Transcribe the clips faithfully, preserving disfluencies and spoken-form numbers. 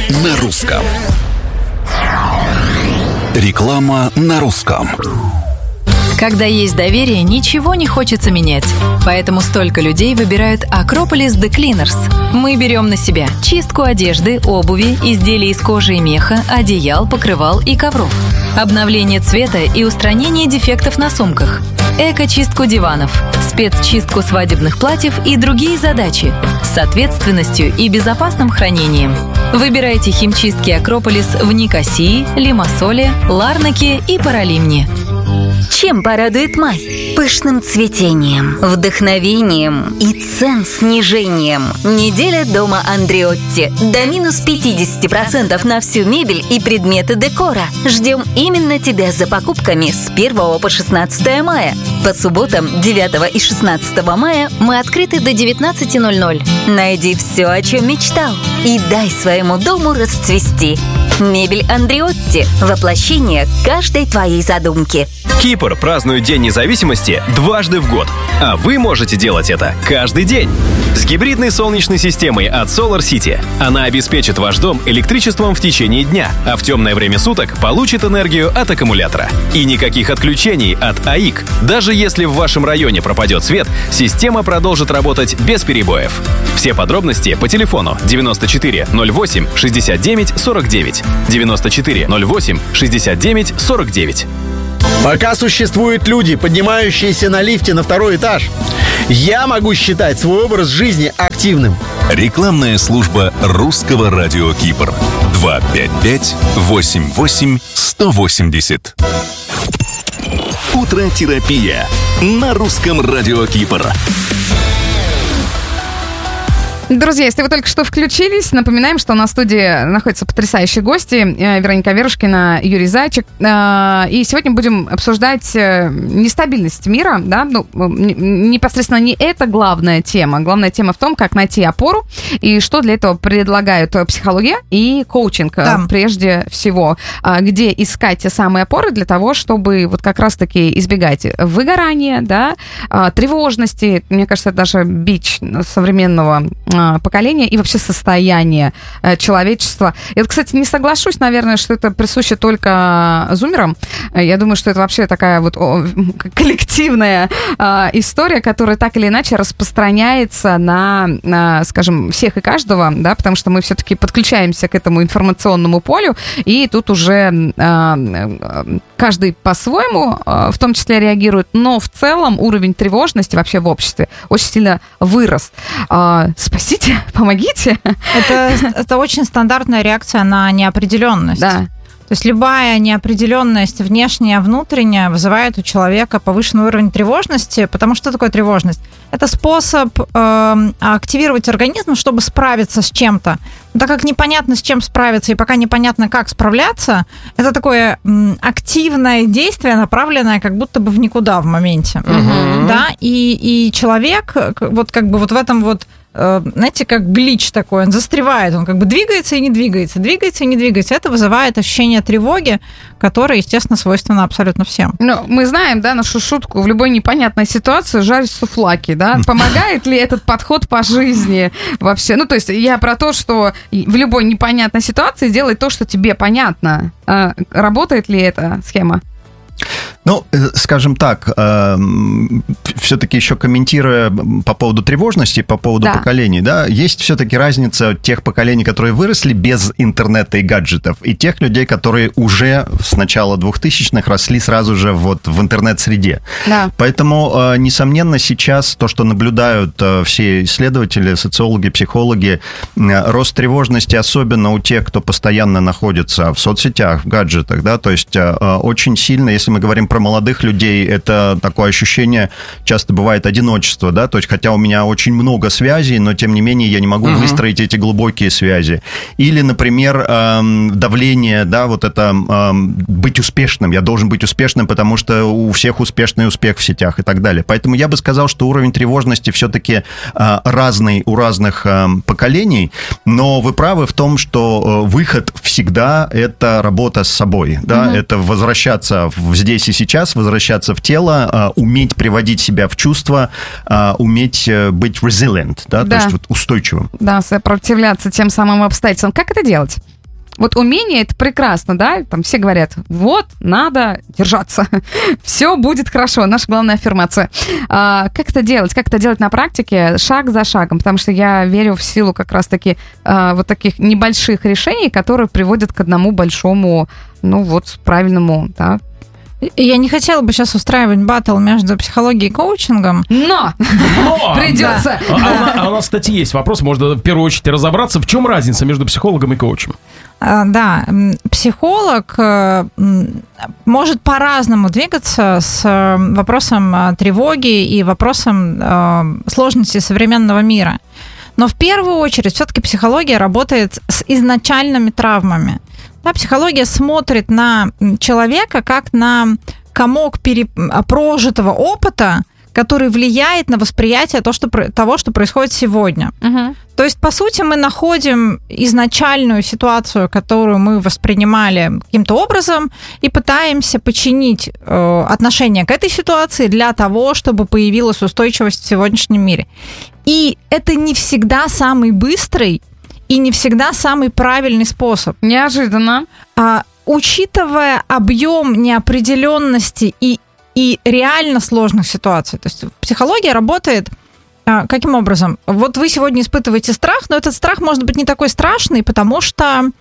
на русском. Реклама на русском. Когда есть доверие, ничего не хочется менять. Поэтому столько людей выбирают Acropolis The Cleaners. Мы берем на себя чистку одежды, обуви, изделий из кожи и меха, одеял, покрывал и ковров. Обновление цвета и устранение дефектов на сумках. Эко-чистку диванов, спецчистку свадебных платьев и другие задачи с ответственностью и безопасным хранением. Выбирайте химчистки Acropolis в Никосии, Лимассоле, Ларнаке и Паралимне. Чем порадует май? Пышным цветением, вдохновением и цен-снижением. Неделя дома Андреотти. До минус пятьдесят процентов на всю мебель и предметы декора. Ждем именно тебя за покупками с первого по шестнадцатое мая. По субботам девятого и шестнадцатого мая мы открыты до девятнадцати ноль-ноль. Найди все, о чем мечтал, и дай своему дому расцвести. Мебель Андреотти. Воплощение каждой твоей задумки. Кипр празднует День независимости дважды в год, а вы можете делать это каждый день. С гибридной солнечной системой от Solar City. Она обеспечит ваш дом электричеством в течение дня, а в темное время суток получит энергию от аккумулятора. И никаких отключений от АИК. Даже если в вашем районе пропадет свет, система продолжит работать без перебоев. Все подробности по телефону девяносто четыре ноль восемь шестьдесят девять сорок девять. девяносто четыре ноль восемь шестьдесят девять сорок девять. Пока существуют люди, поднимающиеся на лифте на второй этаж, я могу считать свой образ жизни активным. Рекламная служба русского радио Кипр. два пять пять восемь восемь сто восемьдесят. Утротерапия на русском радио Кипр. Друзья, если вы только что включились, напоминаем, что на студии находятся потрясающие гости. Вероника Верушкина, Юрий Зайчик. И сегодня будем обсуждать нестабильность мира. Да? Ну, непосредственно не это главная тема. Главная тема в том, как найти опору и что для этого предлагают психология и коучинг, да, прежде всего. Где искать те самые опоры для того, чтобы вот как раз-таки избегать выгорания, да, тревожности. Мне кажется, это даже бич современного поколения и вообще состояние человечества. Я, кстати, не соглашусь, наверное, что это присуще только зумерам. Я думаю, что это вообще такая вот коллективная история, которая так или иначе распространяется на, на, скажем, всех и каждого, да, потому что мы все-таки подключаемся к этому информационному полю, и тут уже каждый по-своему в том числе реагирует, но в целом уровень тревожности вообще в обществе очень сильно вырос. Спасибо. Помогите. Это, это очень стандартная реакция на неопределенность. Да. То есть любая неопределенность, внешняя, внутренняя, вызывает у человека повышенный уровень тревожности. Потому что такое тревожность? Это способ э, активировать организм, чтобы справиться с чем-то. Но так как непонятно, с чем справиться, и пока непонятно, как справляться, это такое м, активное действие, направленное как будто бы в никуда в моменте. Угу. Да? И, и человек вот как бы вот в этом вот, знаете, как глич такой, он застревает, он как бы двигается и не двигается, двигается и не двигается. Это вызывает ощущение тревоги, которое, естественно, свойственно абсолютно всем. Ну, мы знаем, да, нашу шутку, в любой непонятной ситуации жарить суфлаки, да? Помогает ли этот подход по жизни вообще? Ну, то есть я про то, что в любой непонятной ситуации делай то, что тебе понятно. Работает ли эта схема? Ну, скажем так, э, все-таки еще комментируя по поводу тревожности, по поводу да. поколений, да, есть все-таки разница тех поколений, которые выросли без интернета и гаджетов, и тех людей, которые уже с начала двухтысячных росли сразу же вот в интернет-среде. Да. Поэтому, э, несомненно, сейчас то, что наблюдают э, все исследователи, социологи, психологи, э, рост тревожности, особенно у тех, кто постоянно находится в соцсетях, в гаджетах, да, то есть э, очень сильно, если мы говорим про молодых людей, это такое ощущение, часто бывает одиночество, да, то есть хотя у меня очень много связей, но тем не менее я не могу uh-huh. выстроить эти глубокие связи. Или, например, эм, давление, да, вот это эм, быть успешным, я должен быть успешным, потому что у всех успешный успех в сетях и так далее. Поэтому я бы сказал, что уровень тревожности все-таки э, разный у разных э, поколений, но вы правы в том, что э, выход всегда это работа с собой, да, uh-huh. это возвращаться в здесь и сейчас, возвращаться в тело, уметь приводить себя в чувство, уметь быть resilient, да, да. то есть вот устойчивым. Да, сопротивляться тем самым обстоятельствам. Как это делать? Вот умение — это прекрасно, да? Там все говорят, вот, надо держаться. Все будет хорошо. Наша главная аффирмация. А, как это делать? Как это делать на практике? Шаг за шагом. Потому что я верю в силу как раз-таки а, вот таких небольших решений, которые приводят к одному большому, ну вот, правильному, да, Я не хотела бы сейчас устраивать баттл между психологией и коучингом. Но! Но! Придется! Да. А, а у нас, кстати, есть вопрос. Можно в первую очередь разобраться, в чем разница между психологом и коучем. А, да, психолог может по-разному двигаться с вопросом тревоги и вопросом сложности современного мира. Но в первую очередь все-таки психология работает с изначальными травмами. Да, психология смотрит на человека как на комок пере... прожитого опыта, который влияет на восприятие того, что, того, что происходит сегодня. Угу. То есть, по сути, мы находим изначальную ситуацию, которую мы воспринимали каким-то образом, и пытаемся починить э, отношение к этой ситуации для того, чтобы появилась устойчивость в сегодняшнем мире. И это не всегда самый быстрый и не всегда самый правильный способ. Неожиданно. А, учитывая объем неопределенности и, и реально сложных ситуаций. То есть психология работает а, каким образом? Вот вы сегодня испытываете страх, но этот страх может быть не такой страшный, потому что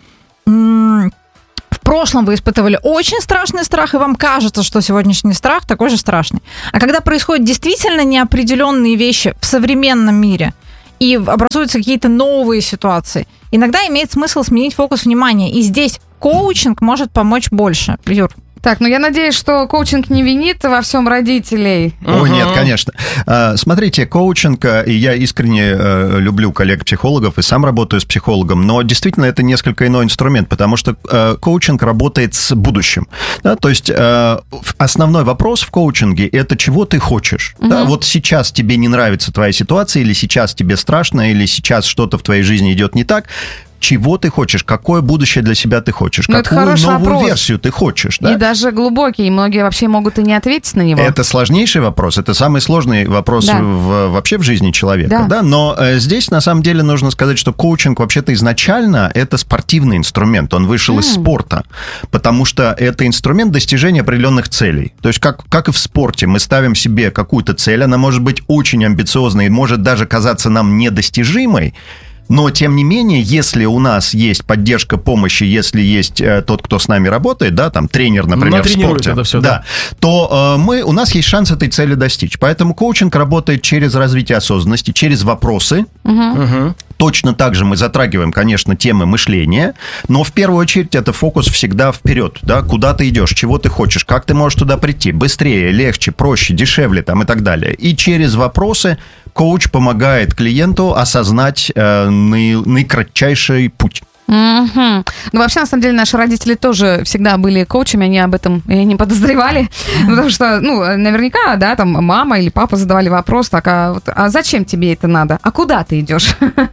м- в прошлом вы испытывали очень страшный страх, и вам кажется, что сегодняшний страх такой же страшный. А когда происходят действительно неопределенные вещи в современном мире, и образуются какие-то новые ситуации, иногда имеет смысл сменить фокус внимания. И здесь коучинг может помочь больше. Юр. Так, ну я надеюсь, что коучинг не винит во всем родителей. О, uh-huh. нет, конечно. Смотрите, коучинг, и я искренне люблю коллег-психологов и сам работаю с психологом, но действительно это несколько иной инструмент, потому что коучинг работает с будущим. Да? То есть основной вопрос в коучинге – это чего ты хочешь. Uh-huh. Да? Вот сейчас тебе не нравится твоя ситуация, или сейчас тебе страшно, или сейчас что-то в твоей жизни идет не так. Чего ты хочешь, какое будущее для себя ты хочешь, ну, какую новую вопрос. Версию ты хочешь. Да? И даже глубокий, и многие вообще могут и не ответить на него. Это сложнейший вопрос, это самый сложный вопрос да. в, вообще в жизни человека. Да. Да? Но э, здесь на самом деле нужно сказать, что коучинг вообще-то изначально это спортивный инструмент, он вышел mm. из спорта, потому что это инструмент достижения определенных целей. То есть как, как и в спорте, мы ставим себе какую-то цель, она может быть очень амбициозной, может даже казаться нам недостижимой, но, тем не менее, если у нас есть поддержка помощи, если есть э, тот, кто с нами работает, да, там, тренер, например, в спорте, это все, да, да. то э, мы, у нас есть шанс этой цели достичь. Поэтому коучинг работает через развитие осознанности, через вопросы. Угу. Угу. Точно так же мы затрагиваем, конечно, темы мышления, но в первую очередь это фокус всегда вперед, да, куда ты идешь, чего ты хочешь, как ты можешь туда прийти, быстрее, легче, проще, дешевле там, и так далее. И через вопросы коуч помогает клиенту осознать э, наи, наикратчайший путь. Mm-hmm. Ну, вообще, на самом деле, наши родители тоже всегда были коучами, они об этом и не подозревали, потому что, ну, наверняка, да, там мама или папа задавали вопрос, так, а, вот, а зачем тебе это надо? А куда ты идешь?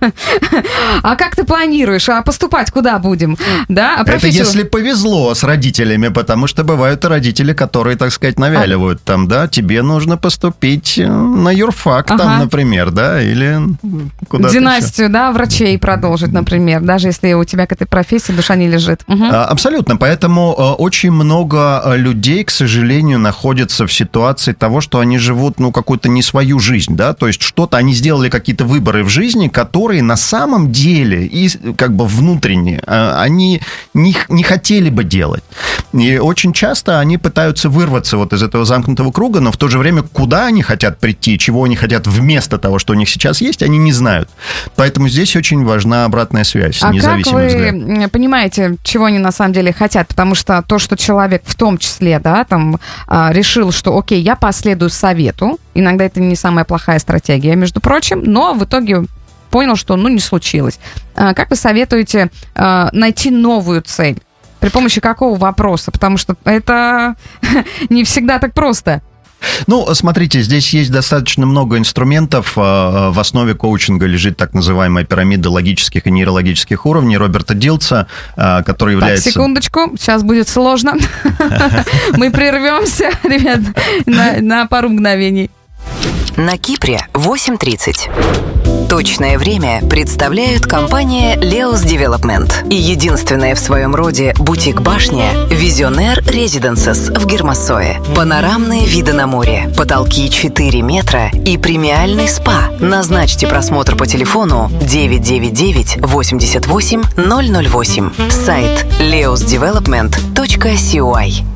А как ты планируешь? А поступать куда будем? Да? А это если повезло с родителями, потому что бывают и родители, которые, так сказать, навяливают там, да, тебе нужно поступить на юрфак, ага. там, например, да, или куда-то династию, еще. Да, врачей продолжить, например, даже если у тебя к этой профессии душа не лежит. Угу. Абсолютно. Поэтому очень много людей, к сожалению, находятся в ситуации того, что они живут, ну, какую-то не свою жизнь, да, то есть что-то, они сделали какие-то выборы в жизни, которые на самом деле, и как бы внутренне, они не, не хотели бы делать. И очень часто они пытаются вырваться вот из этого замкнутого круга, но в то же время, куда они хотят прийти, чего они хотят вместо того, что у них сейчас есть, они не знают. Поэтому здесь очень важна обратная связь, а независимый вы взгляд. Понимаете, чего они на самом деле хотят, потому что то, что человек в том числе, да, там, решил, что окей, я последую совету, иногда это не самая плохая стратегия, между прочим, но в итоге понял, что, ну, не случилось. Как вы советуете найти новую цель? При помощи какого вопроса? Потому что это не всегда так просто. Ну, смотрите, здесь есть достаточно много инструментов. В основе коучинга лежит так называемая пирамида логических и нейрологических уровней Роберта Дилца, который является... Так, секундочку, сейчас будет сложно. Мы прервемся, ребят, на пару мгновений. На Кипре восемь тридцать. Точное время представляют компания Leos Development и единственная в своем роде бутик-башня Visionaire Residences в Гермассое. Панорамные виды на море, потолки четыре метра и премиальный спа. Назначьте просмотр по телефону девять девять девять восемьдесят восемь ноль ноль восемь. Сайт leos development точка си о ай.